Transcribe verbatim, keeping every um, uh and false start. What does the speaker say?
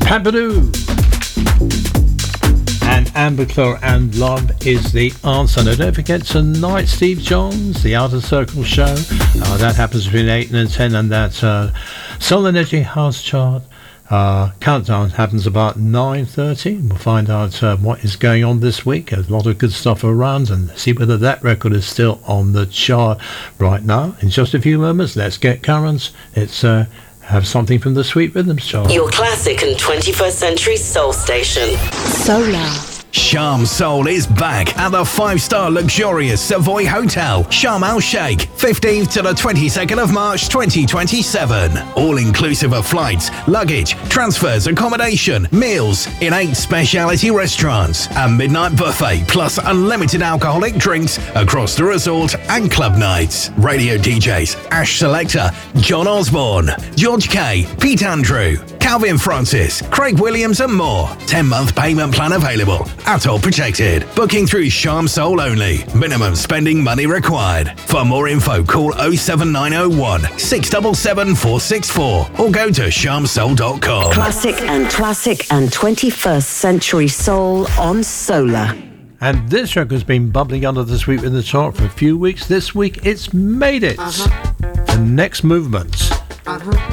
Pampadou and Amber Claw and Love is the answer. Now don't forget tonight, Steve Jones, the Outer Circle show. Uh, that happens between eight and ten, and that uh, Soul Energy House Chart uh, countdown happens about nine thirty. We'll find out uh, what is going on this week. There's a lot of good stuff around, and see whether that record is still on the chart right now. In just a few moments, let's get currents. It's uh, have something from the Sweet Rhythms chart. Your classic and twenty-first century soul station. Solar. Sharm Soul is back at the five-star luxurious Savoy Hotel, Sharm El Sheikh, fifteenth to the twenty-second of March twenty twenty-seven. All inclusive of flights, luggage, transfers, accommodation, meals in eight specialty restaurants, a midnight buffet plus unlimited alcoholic drinks across the resort and club nights. Radio D Js Ash Selector, John Osborne, George K, Pete Andrew, Calvin Francis, Craig Williams and more. ten-month payment plan available. At all protected. Booking through Sharm Soul only. Minimum spending money required. For more info, call oh seven nine oh one, six seven seven, four six four or go to sharm soul dot com. Classic and classic and twenty-first century soul on Solar. And this record's been bubbling under the Sweet Rhythms chart for a few weeks. This week, it's made it. Uh-huh. The next movement. Uh-huh.